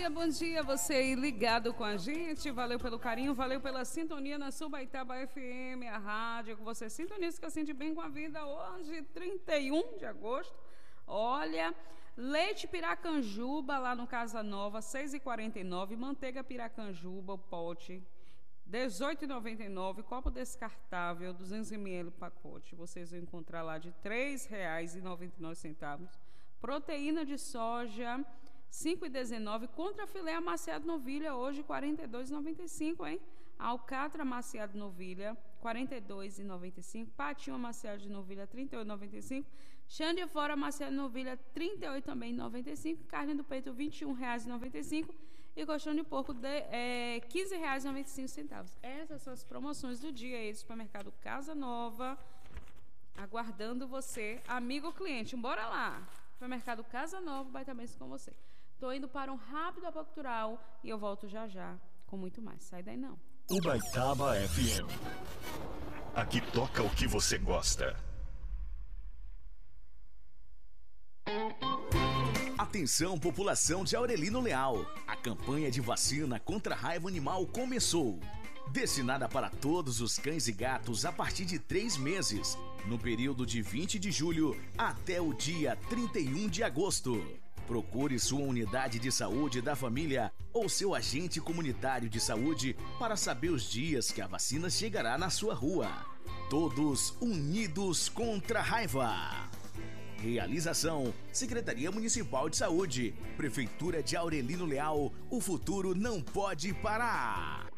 bom dia, você aí ligado com a gente, valeu pelo carinho, valeu pela sintonia na Subaitaba FM, a rádio que você sintoniza, que sente bem com a vida, hoje, 31 de agosto, olha, leite Piracanjuba lá no Casa Nova, 6,49, manteiga Piracanjuba, o pote, 18,99, copo descartável, 200 ml pacote, vocês vão encontrar lá de R$ 3,99, proteína de soja, 5,19, contra filé amaciado novilha, hoje R$ 42,95, hein? Alcatra amaciado novilha, R$ 42,95, patinho amaciado de novilha, R$ 38,95, chã de fora amaciado de novilha, R$ 38 também, 95, carne do peito, R$ 21,95 e colchão de porco, R$ 15,95. Essas são as promoções do dia aí do supermercado Casa Nova, aguardando você, amigo cliente. Bora lá! Supermercado Casa Nova vai também com você. Estou indo para um rápido apoio cultural e eu volto já já com muito mais. Sai daí não. Ubaitaba FM. Aqui toca o que você gosta. Atenção, população de Aurelino Leal. A campanha de vacina contra a raiva animal começou. Destinada para todos os cães e gatos a partir de 3 meses, no período de 20 de julho até o dia 31 de agosto. Procure sua unidade de saúde da família ou seu agente comunitário de saúde para saber os dias que a vacina chegará na sua rua. Todos unidos contra a raiva. Realização: Secretaria Municipal de Saúde, Prefeitura de Aurelino Leal. O futuro não pode parar.